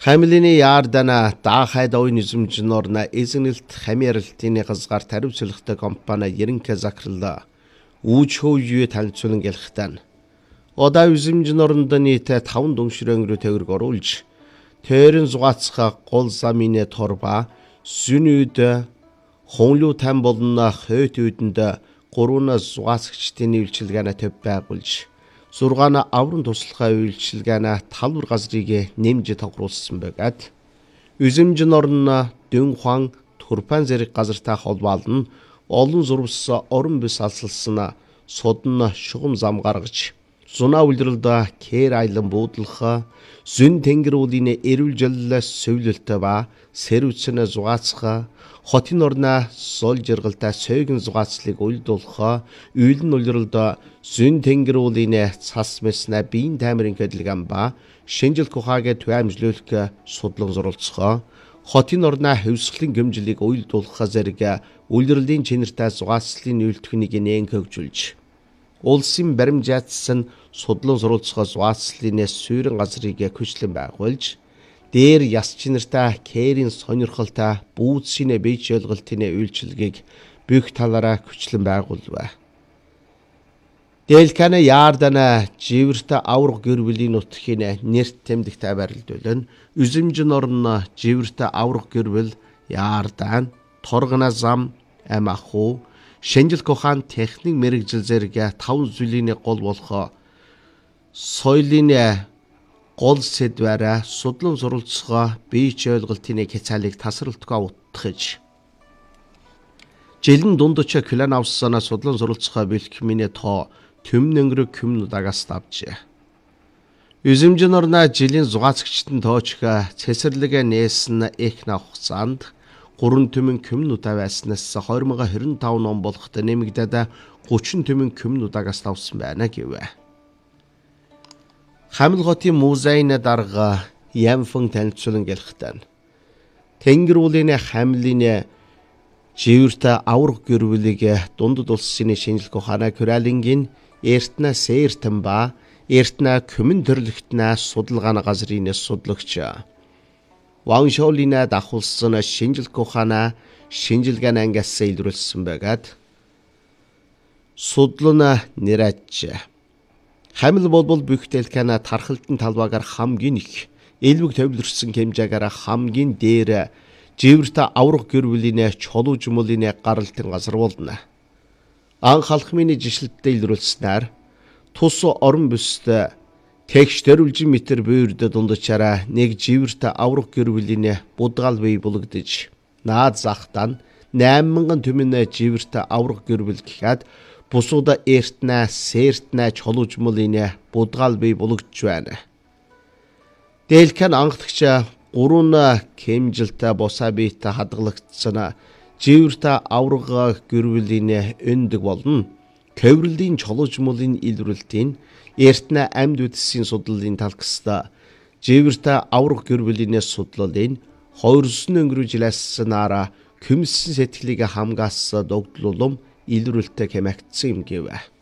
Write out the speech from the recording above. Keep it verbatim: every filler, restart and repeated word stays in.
Хамилины яардана даахайд ойн үзэмжнорна эзэнэлт хамиаралтын газгаар таривчлахтай компани ерөнхий захирлаа үүчхөө юу танилцуулан гэлхтэн. Одаа үзэмжнорнд нийтээ таван дүншрөнгөрөө төгрөг оруулж тэрэн зугаацха гол замын торба сүнүүд хонлуу тань болно хойт үйдэнд гурван зугаацчдын үйлчилгээний төв байгуулж зургаана аврын туслахаа үйлчилгээний талбар газрыг нэмж тогруулсан байгаад үзэмжин орно дөн хуан турпан зэрэг газартай холбоолно олон зурвс орон бис алсалсан содно шугам зам гаргаж зунаа үлрэлд кэр айлан буудлах зүн тэнгэр уулын эрүүлжил сөүлэлтэй ба сэрвчнэ зугаацха хотын орна сол жиргалтай сойгон зугаацлыг уйлдуулах үйлэн үлрэлд зүн тэнгэр уулын цас мэснэ биеийн таймрын хөдөлгөөн ба шинжил кухагийн төвөмжлөлт судлан зурулцах хотын орна хөвсглийн гэмжлийг уйлдуулах зэрэг үлрэлийн чинэртэй зугаацлын үйлдвэрийг нээн хөгжүүлж улсын баримжаатсан судлан суралцах зугаацлын суурин газрыг хүчлэн байгуулж дээр яс чинэртэй кэрийн сонирхолтой бүүцсийн бие ойлголтын үйлчилгээг бүх талаараа хүчлэн байгуулв. Дэлкана яардана живэртэй авраг гэрбэлийн нутгийн нэрт тэмдэгтэй барилдуулан үзэмжин орно живэртэй авраг гэрбэл яардан торгона зам амаху шинжил кухан техник мэрэгжил зэрэг тав зүйлийн гол болох соёлын гол сэдвээрээ судлан суралцгаа бие ойлголтын хязгаарлыг тасралтгүй утгаж жилэн дундч клан авсана судлан суралцгаа бэлтгэмийн тоо төмнөнгөрөг күмнудагаас давжээ. Үзэмжин орна жилийн зугаацчдын тоочга цэсэрлэг нээсэн эхна хугацаанд гурван төмөн күмнудаа байснаас хоёр мың двадцать пять он болоход нэмэгдээд гучин төмөн күмнудагаас давсан байна гэвэ. Хамил хотын музейн дарга Ямфэн танилцуулан гэлхтэн. Тэнгэр уулын хамилын живэртэй авраг гэрвэлийг дундад улсын шинжлэх ухааны Куралингийн эртнэ сэртэн ба эртнэ күмэн төрлөختнэ судалгааны газрын судлагч Ваншолина дахуулсан шинжлэх ухааны шинжилгээний ангиас илрүүлсэн байгаад судлана нэрэж Хамил болбол бүхтэлкана тархалтын талбайгаар хамгийн их элбэг төвлөрсөн хэмжээгээр хамгийн дээр живэртэй авраг гэрвэлийн чулуужмуулын гаралтын газар болно. Анх халхмын жишлэлтэд илрүүлснээр тус орон бүстэй тэгш төрүүлжин метр буйрд дундчаараа нэг живэртэй авраг гэрвэлийн будгаал бий булагдж наад захтан найман мянган төмөн живэртэй авраг гэрвэл гэхэд бусуда эртнэ сэртнэ чулуужмуулын будгаал бий булагдж байна. Дэлкэн анхдагч гурван хэмжилтэй босаа биетэй хадгалагдсан живэртэй авраг гэрвэлийн өндөг болно. Коврлийн чулуужмуулын илрүүлтийн эртнэ амьд үдсийн судлалын талкста живэртэй авраг гэрвэлийн судлалын хоёрсон өнгөрөө жилээс нара күмсэн сэтгэлийг хамгаалсан догдлолом илрүүлэлтэй хэмэгдсэн юм гэвэ.